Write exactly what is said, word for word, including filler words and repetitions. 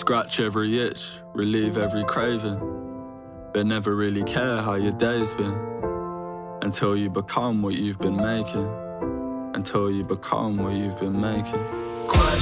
scratch every itch, relieve every craving, but never really care how your day's been, until you become what you've been making, until you become what you've been making. Question